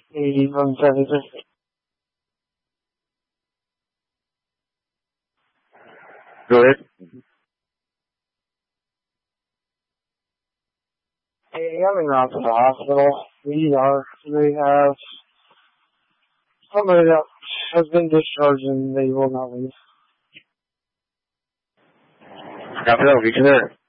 From 7:30. Go ahead. Hey, I'm in out to the hospital. They have somebody that has been discharged and they will not leave. Copy that. We'll get you there.